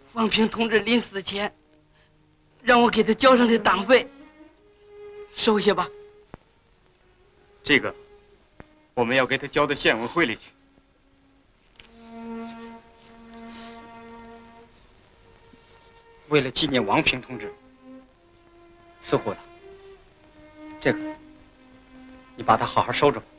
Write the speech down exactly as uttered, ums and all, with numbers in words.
王平同志临死前让我给他交上的党费，收下吧。 这个我们要给他交到县委会里去。为了纪念王平同志，似乎的，这个你把它好好收着吧。